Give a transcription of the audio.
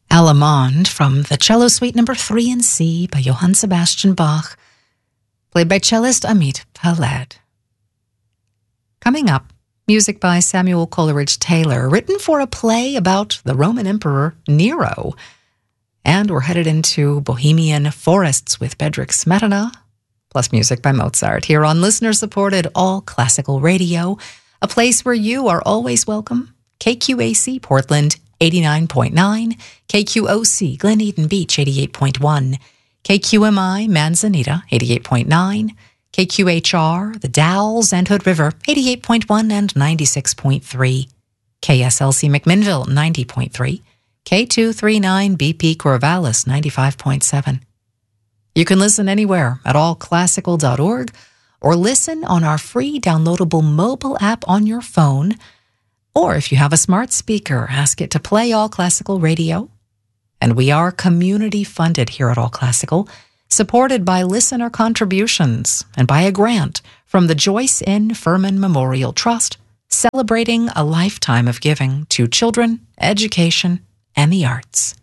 Allemande from the Cello Suite No. 3 in C by Johann Sebastian Bach, played by cellist Amit Paled. Coming up, music by Samuel Coleridge Taylor, written for a play about the Roman Emperor Nero. And we're headed into Bohemian forests with Bedřich Smetana, plus music by Mozart, here on listener-supported All Classical Radio, a place where you are always welcome. KQAC Portland 89.9, KQOC Glen Eden Beach 88.1, KQMI Manzanita 88.9, KQHR The Dalles and Hood River 88.1 and 96.3, KSLC McMinnville 90.3, K239 BP Corvallis 95.7. You can listen anywhere at allclassical.org or listen on our free downloadable mobile app on your phone. Or if you have a smart speaker, ask it to play All Classical Radio. And we are community funded here at All Classical, supported by listener contributions and by a grant from the Joyce N. Furman Memorial Trust, celebrating a lifetime of giving to children, education, and the arts.